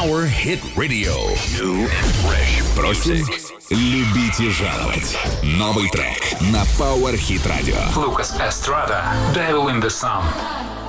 Power Hit Radio. New and fresh Просим, любите жаловать. Новый трек на Power Hit Radio. Lucas Estrada, Devil in the Sun.